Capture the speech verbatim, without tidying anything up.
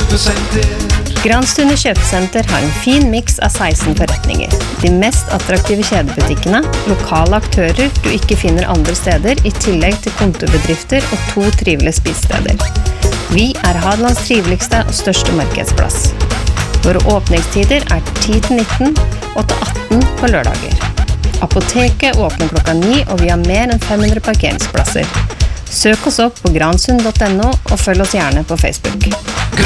kjøpesenter. Granstunde kjøpesenter har en fin mix av seksten forretninger. De mest attraktive kjedebutikkene, lokale aktører du ikke finner andre steder, i tillegg til kontorbedrifter og to trivelige spisesteder. Vi er Hadelands triveligste og største markedsplass. Våre åpningstider er ti til nitten og til atten på lørdager. Apoteket åpner klokka ni, og vi har mer enn fem hundre parkeringsplasser. Søk oss opp på gransund punktum no og følg oss gjerne på Facebook.